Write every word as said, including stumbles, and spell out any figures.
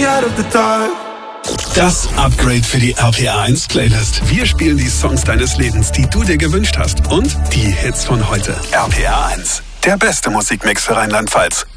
me out of the dark. Das Upgrade für die R P R eins Playlist. Wir spielen die Songs deines Lebens, die du dir gewünscht hast. Und die Hits von heute. R P R eins, der beste Musikmix für Rheinland-Pfalz.